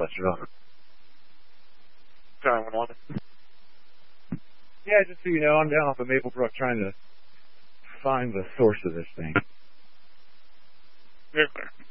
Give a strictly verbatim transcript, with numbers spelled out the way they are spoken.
Lester, over. Sorry, one one. Yeah, just so you know, I'm down off of Maplebrook trying to find the source of this thing. You're clear.